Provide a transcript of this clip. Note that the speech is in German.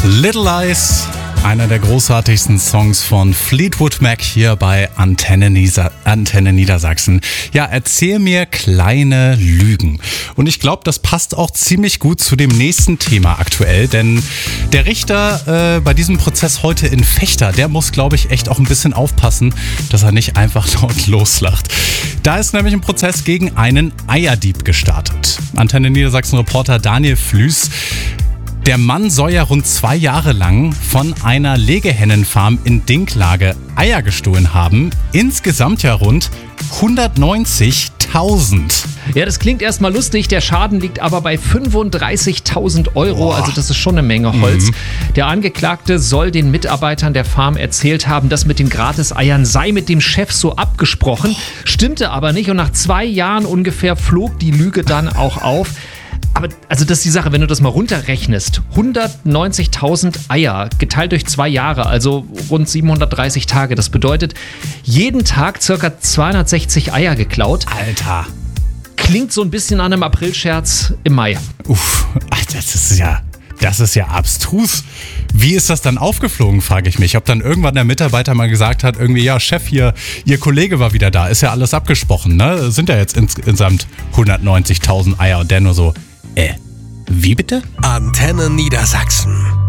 Little Lies, einer der großartigsten Songs von Fleetwood Mac hier bei Antenne Niedersachsen. Ja, erzähl mir kleine Lügen. Und ich glaube, das passt auch ziemlich gut zu dem nächsten Thema aktuell, denn der Richter bei diesem Prozess heute in Vechta, der muss, glaube ich, echt auch ein bisschen aufpassen, dass er nicht einfach laut loslacht. Da ist nämlich ein Prozess gegen einen Eierdieb gestartet. Antenne Niedersachsen-Reporter Daniel Flüß. Der Mann soll ja rund 2 Jahre lang von einer Legehennenfarm in Dinklage Eier gestohlen haben. Insgesamt ja rund 190.000. Ja, das klingt erstmal lustig, der Schaden liegt aber bei 35.000 Euro, also das ist schon eine Menge Holz. Der Angeklagte soll den Mitarbeitern der Farm erzählt haben, das mit den Gratis-Eiern sei mit dem Chef so abgesprochen, stimmte aber nicht und nach 2 Jahren ungefähr flog die Lüge dann auch auf. Aber also das ist die Sache, wenn du das mal runterrechnest, 190.000 Eier geteilt durch 2 Jahre, also rund 730 Tage, das bedeutet jeden Tag ca. 260 Eier geklaut. Alter. Klingt so ein bisschen an einem Aprilscherz im Mai. Das ist ja abstrus. Wie ist das dann aufgeflogen, frage ich mich. Ob dann irgendwann der Mitarbeiter mal gesagt hat, irgendwie, ja Chef hier, Ihr Kollege war wieder da, ist ja alles abgesprochen, ne? Sind ja jetzt insgesamt 190.000 Eier und der nur so, wie bitte? Antenne Niedersachsen.